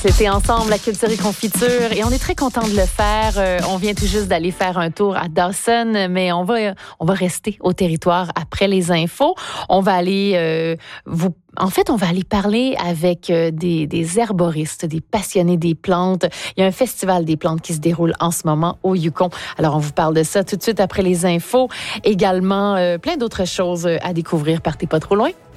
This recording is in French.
C'était ensemble la culture et confiture et on est très content de le faire. On vient tout juste d'aller faire un tour à Dawson, mais on va rester au territoire après les infos. On va aller on va aller parler avec des herboristes, des passionnés des plantes. Il y a un festival des plantes qui se déroule en ce moment au Yukon. Alors, on vous parle de ça tout de suite après les infos. Également, plein d'autres choses à découvrir. Partez pas trop loin.